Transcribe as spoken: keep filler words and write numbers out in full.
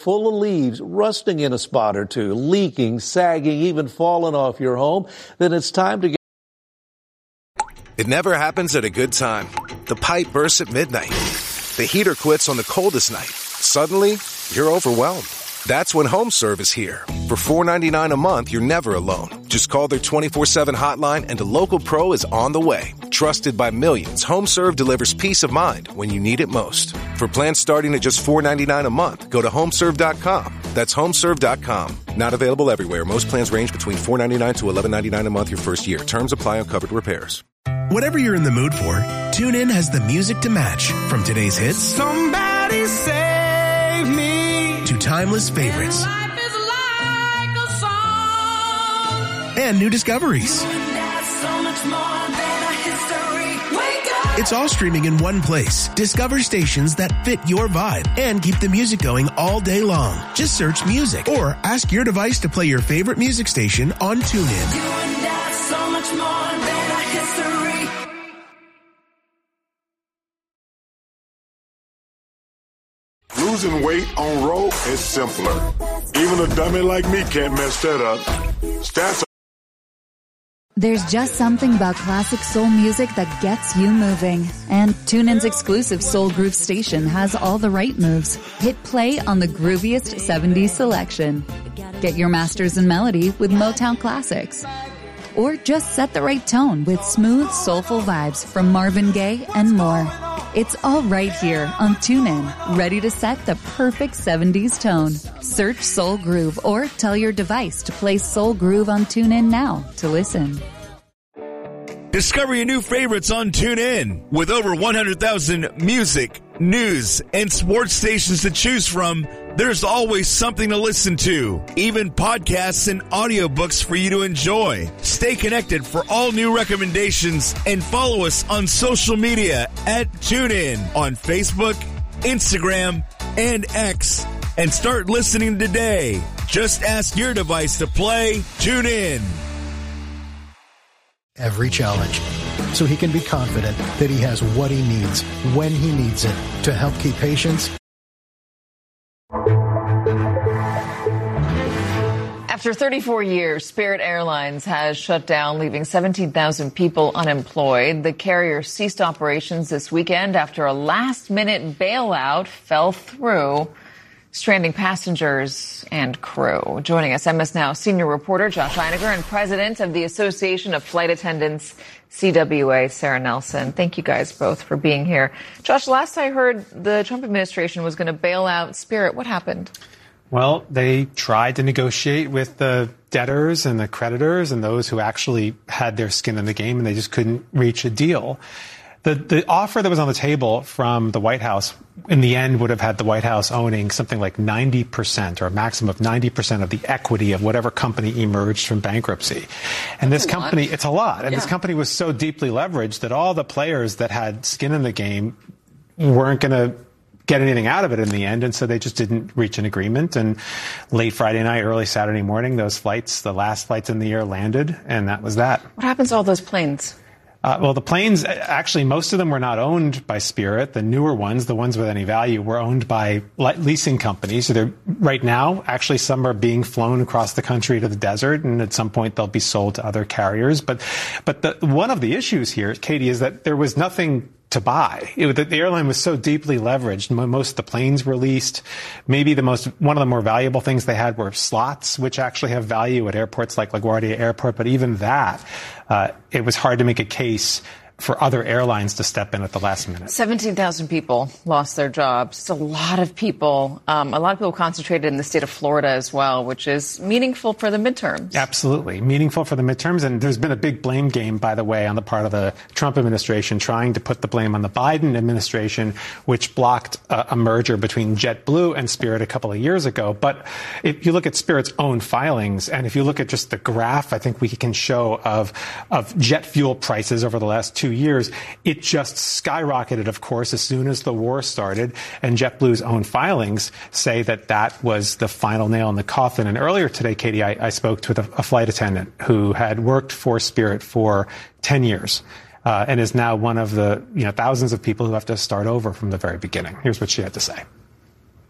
full of leaves, rusting in a spot or two, leaking, sagging, even falling off your home, then it's time to get... It never happens at a good time. The pipe bursts at midnight. The heater quits on the coldest night. Suddenly, you're overwhelmed. That's when HomeServe is here. For four dollars and ninety-nine cents a month, you're never alone. Just call their twenty-four seven hotline and a local pro is on the way. Trusted by millions, HomeServe delivers peace of mind when you need it most. For plans starting at just four dollars and ninety-nine cents a month, go to homeserve dot com. That's homeserve dot com. Not available everywhere. Most plans range between four dollars and ninety-nine cents to eleven dollars and ninety-nine cents a month your first year. Terms apply on covered repairs. Whatever you're in the mood for, TuneIn has the music to match. From today's hits, Somebody Save Me, to timeless favorites. Life is like a song. And new discoveries. So much more than a history. Wake up. It's all streaming in one place. Discover stations that fit your vibe and keep the music going all day long. Just search music or ask your device to play your favorite music station on TuneIn. You and I, so much more than a history. Losing weight on road is simpler. Even a dummy like me can't mess that up. Stats. There's just something about classic soul music that gets you moving. And TuneIn's exclusive Soul Groove station has all the right moves. Hit play on the grooviest seventies selection. Get your masters in melody with Motown classics. Or just set the right tone with smooth, soulful vibes from Marvin Gaye and more. It's all right here on TuneIn, ready to set the perfect seventies tone. Search Soul Groove or tell your device to play Soul Groove on TuneIn now to listen. Discover your new favorites on TuneIn. With over one hundred thousand music, news, and sports stations to choose from, there's always something to listen to. Even podcasts and audiobooks for you to enjoy. Stay connected for all new recommendations and follow us on social media at TuneIn on Facebook, Instagram, and X. And start listening today. Just ask your device to play TuneIn. Every challenge, so he can be confident that he has what he needs when he needs it to help keep patients. After thirty-four years, Spirit Airlines has shut down, leaving seventeen thousand people unemployed. The carrier ceased operations this weekend after a last-minute bailout fell through, stranding passengers and crew. Joining us, M S Now senior reporter Josh Einiger and president of the Association of Flight Attendants, C W A, Sarah Nelson. Thank you guys both for being here. Josh, last I heard, the Trump administration was going to bail out Spirit. What happened? Well, they tried to negotiate with the debtors and the creditors and those who actually had their skin in the game, and they just couldn't reach a deal. The the offer that was on the table from the White House in the end would have had the White House owning something like ninety percent or a maximum of ninety percent of the equity of whatever company emerged from bankruptcy. And this company, it's a lot. And this company was so deeply leveraged that all the players that had skin in the game weren't going to get anything out of it in the end, and so they just didn't reach an agreement. And late Friday night, early Saturday morning, those flights, the last flights in the year, landed, and that was that. What happens to all those planes? Uh, well, the planes, actually, most of them were not owned by Spirit. The newer ones, the ones with any value, were owned by leasing companies. So they're, right now, actually, some are being flown across the country to the desert, and at some point they'll be sold to other carriers. But, but the, one of the issues here, Katie, is that there was nothing to buy. It, the, the airline was so deeply leveraged. Most of the planes were leased. Maybe the most, one of the more valuable things they had were slots, which actually have value at airports like LaGuardia Airport. But even that, uh, it was hard to make a case for other airlines to step in at the last minute. seventeen thousand people lost their jobs. It's a lot of people. Um, a lot of people concentrated in the state of Florida as well, which is meaningful for the midterms. Absolutely. Meaningful for the midterms. And there's been a big blame game, by the way, on the part of the Trump administration, trying to put the blame on the Biden administration, which blocked uh, a merger between JetBlue and Spirit a couple of years ago. But if you look at Spirit's own filings, and if you look at just the graph, I think we can show of, of jet fuel prices over the last two years, it just skyrocketed, of course, as soon as the war started. And JetBlue's own filings say that that was the final nail in the coffin. And earlier today, Katie, I, I spoke with a, a flight attendant who had worked for Spirit for ten years uh, and is now one of the you know thousands of people who have to start over from the very beginning. Here's what she had to say.